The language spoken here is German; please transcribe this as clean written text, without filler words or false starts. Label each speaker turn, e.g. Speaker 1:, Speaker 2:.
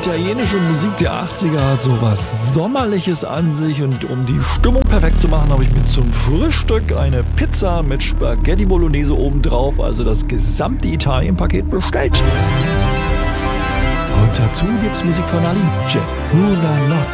Speaker 1: italienische Musik der 80er hat sowas Sommerliches an sich und um die Stimmung perfekt zu machen, habe ich mir zum Frühstück eine Pizza mit Spaghetti Bolognese obendrauf, also das gesamte Italien-Paket bestellt. Und dazu gibt's Musik von Alice, Hula Notte.